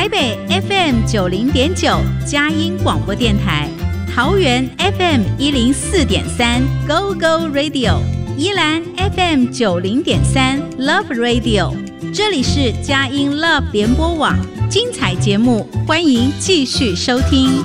台北 FM90.9 佳音广播电台，桃园 FM104.3 Go Go Radio， 宜兰 FM90.3 Love Radio。这里是佳音 Love 联播网，精彩节目，欢迎继续收听。